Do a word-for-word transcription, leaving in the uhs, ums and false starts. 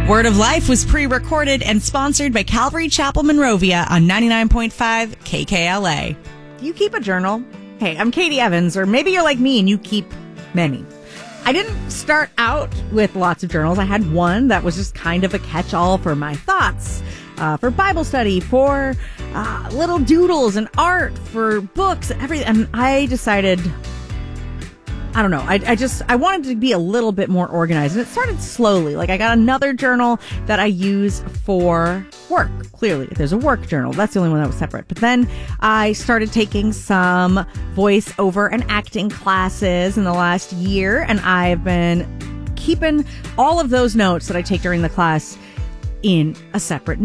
Word of Life was pre-recorded and sponsored by Calvary Chapel Monrovia on ninety-nine point five K K L A. Do you keep a journal? Hey, I'm Katie Evans, or maybe you're like me and you keep many. I didn't start out with lots of journals. I had one that was just kind of a catch-all for my thoughts, uh, for Bible study, for uh, little doodles and art, for books, everything. And I decided, I don't know, I, I just, I wanted to be a little bit more organized. And it started slowly. Like, I got another journal that I use for work. Clearly, there's a work journal. That's the only one that was separate. But then I started taking some voiceover and acting classes in the last year. And I've been keeping all of those notes that I take during the class in a separate